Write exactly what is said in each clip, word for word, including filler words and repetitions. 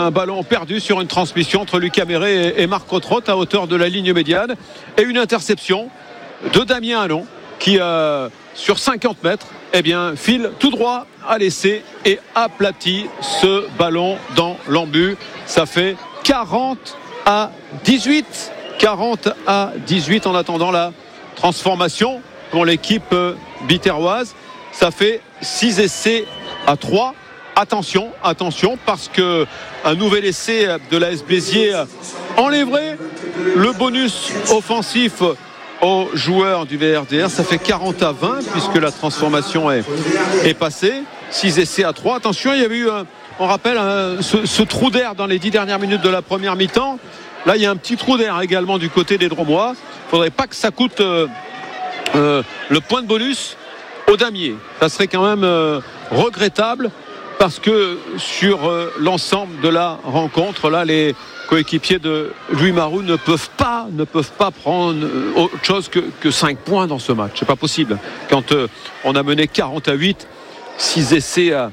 un ballon perdu sur une transmission entre Lucas Meret et Marc Rotrott à hauteur de la ligne médiane, et une interception de Damien Allon qui euh, sur cinquante mètres eh bien, file tout droit à l'essai et aplatit ce ballon dans l'embut. Ça fait quarante à dix-huit quarante à dix-huit en attendant la transformation pour l'équipe biterroise. Ça fait six essais à trois. Attention, attention, parce que un nouvel essai de l'A S Béziers enlèverait le bonus offensif aux joueurs du V R D R. Ça fait quarante à vingt puisque la transformation est, est passée. six essais à trois. Attention, il y avait eu, un, on rappelle, un, ce, ce trou d'air dans les dix dernières minutes de la première mi-temps. Là, il y a un petit trou d'air également du côté des Dromois. Il ne faudrait pas que ça coûte euh, euh, le point de bonus aux damiers. Ça serait quand même euh, regrettable. Parce que sur euh, l'ensemble de la rencontre, là, les coéquipiers de Louis Maroux ne peuvent pas, ne peuvent pas prendre euh, autre chose que, que cinq points dans ce match. C'est pas possible. Quand euh, on a mené quarante à huit, six essais à,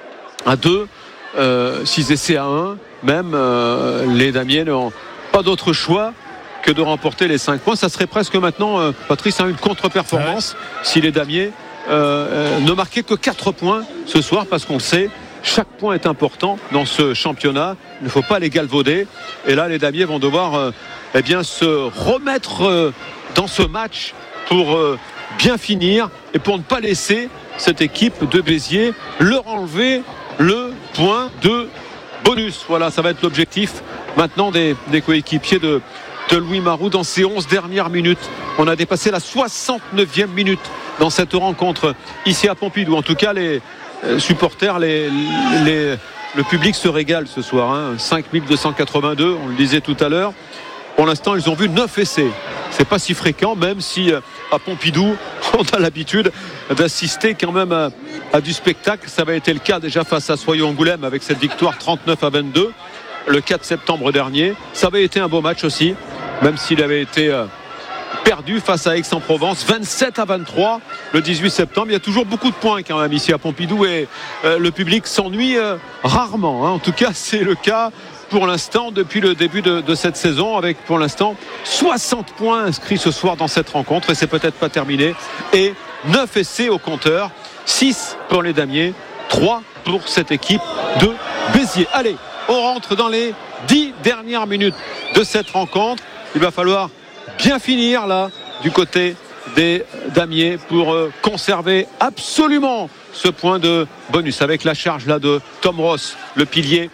à deux, euh, six essais à un, même euh, les damiers n'ont pas d'autre choix que de remporter les cinq points. Ça serait presque maintenant, euh, Patrice, hein, une contre-performance ouais. si les damiers Euh, euh, ne marquer que quatre points ce soir, parce qu'on le sait, chaque point est important dans ce championnat, il ne faut pas les galvauder, et là les damiers vont devoir euh, eh bien, se remettre euh, dans ce match pour euh, bien finir et pour ne pas laisser cette équipe de Béziers leur enlever le point de bonus. Voilà, ça va être l'objectif maintenant des, des coéquipiers de, de Louis Maroux dans ces onze dernières minutes. On a dépassé la soixante-neuvième minute dans cette rencontre ici à Pompidou. En tout cas, les supporters, les, les, le public se régale ce soir, hein. cinq mille deux cent quatre-vingt-deux, on le disait tout à l'heure. Pour l'instant, ils ont vu neuf essais. C'est pas si fréquent, même si à Pompidou, on a l'habitude d'assister quand même à, à du spectacle. Ça avait été le cas déjà face à Soyons-Angoulême avec cette victoire trente-neuf à vingt-deux le quatre septembre dernier. Ça avait été un beau match aussi, même s'il avait été euh, perdu face à Aix-en-Provence, vingt-sept à vingt-trois le dix-huit septembre. Il y a toujours beaucoup de points quand même ici à Pompidou, et euh, le public s'ennuie euh, rarement, hein. En tout cas, c'est le cas pour l'instant depuis le début de, de cette saison, avec pour l'instant soixante points inscrits ce soir dans cette rencontre, et c'est peut-être pas terminé, et neuf essais au compteur, six pour les damiers, trois pour cette équipe de Béziers. Allez, on rentre dans les dix dernières minutes de cette rencontre. Il va falloir bien finir là du côté des damiers pour euh, conserver absolument ce point de bonus, avec la charge là de Tom Ross, le pilier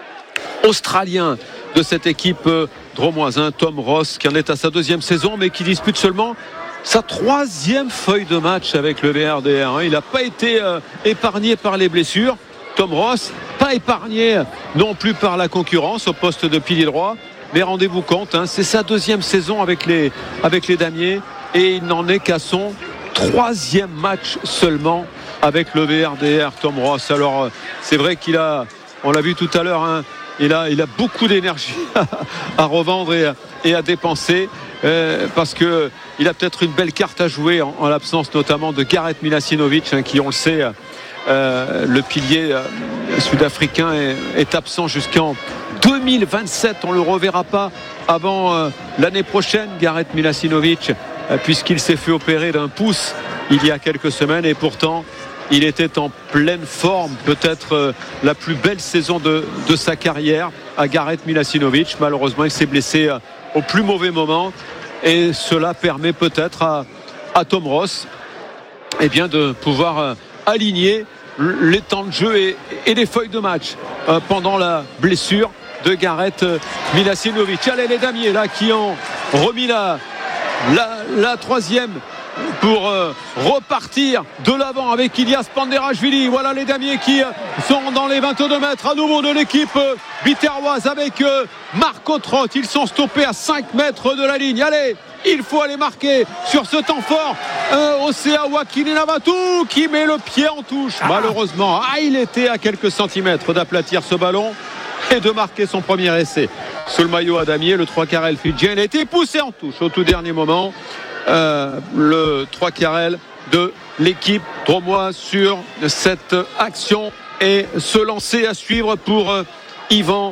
australien de cette équipe euh, dromoise, hein. Tom Ross qui en est à sa deuxième saison, mais qui dispute seulement sa troisième feuille de match avec le V R D R, hein. Il n'a pas été euh, épargné par les blessures, Tom Ross, pas épargné non plus par la concurrence au poste de pilier droit. Mais rendez-vous compte, hein, c'est sa deuxième saison avec les, avec les damiers, et il n'en est qu'à son troisième match seulement avec le V R D R, Tom Ross. Alors c'est vrai qu'il a, on l'a vu tout à l'heure, hein, il a, il a beaucoup d'énergie à revendre et à, et à dépenser, euh, parce que il a peut-être une belle carte à jouer en, en l'absence notamment de Gareth Milasinovic, hein, qui, on le sait, euh, le pilier euh, sud-africain est, est absent jusqu'en deux mille vingt-sept. On ne le reverra pas avant euh, l'année prochaine, Gareth Milasinovic, euh, puisqu'il s'est fait opérer d'un pouce il y a quelques semaines, et pourtant il était en pleine forme, peut-être euh, la plus belle saison de, de sa carrière à Gareth Milasinovic. Malheureusement, il s'est blessé euh, au plus mauvais moment, et cela permet peut-être à, à Tom Ross eh bien, de pouvoir euh, aligner les temps de jeu et, et les feuilles de match euh, pendant la blessure de Gareth Milasinovic. Allez, les damiers là qui ont remis la, la, la troisième pour euh, repartir de l'avant avec Ilias Panderashvili. Voilà les damiers qui euh, sont dans les vingt-deux mètres à nouveau de l'équipe euh, biterroise avec euh, Marc Rotrott. Ils sont stoppés à cinq mètres de la ligne. Allez, il faut aller marquer sur ce temps fort. euh, Osea Wakini Navatu qui met le pied en touche. Ah. Malheureusement, ah, il était à quelques centimètres d'aplatir ce ballon et de marquer son premier essai sous le maillot à damier. Le trois quarts fidjien a été poussé en touche au tout dernier moment. Euh, le trois quarts de l'équipe dromoise sur cette action, et se lancer à suivre pour euh, Yvan